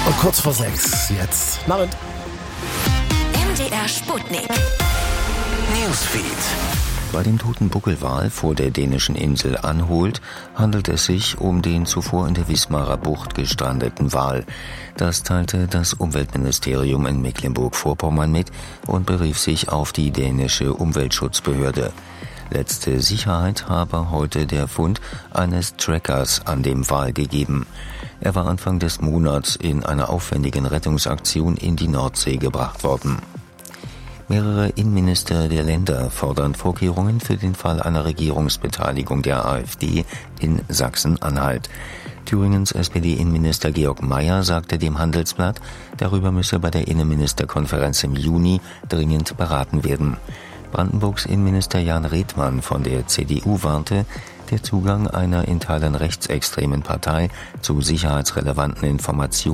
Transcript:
Und kurz vor 6 jetzt. Abend. MDR Sputnik. Newsfeed. Bei dem toten Buckelwal vor der dänischen Insel Anholt handelt es sich um den zuvor in der Wismarer Bucht gestrandeten Wal. Das teilte das Umweltministerium in Mecklenburg-Vorpommern mit und berief sich auf die dänische Umweltschutzbehörde. Letzte Sicherheit habe heute der Fund eines Trackers an dem Wal gegeben. Er war Anfang des Monats in einer aufwendigen Rettungsaktion in die Nordsee gebracht worden. Mehrere Innenminister der Länder fordern Vorkehrungen für den Fall einer Regierungsbeteiligung der AfD in Sachsen-Anhalt. Thüringens SPD-Innenminister Georg Mayer sagte dem Handelsblatt, darüber müsse bei der Innenministerkonferenz im Juni dringend beraten werden. Brandenburgs Innenminister Jan Redmann von der CDU warnte, der Zugang einer in Teilen rechtsextremen Partei zu sicherheitsrelevanten Informationen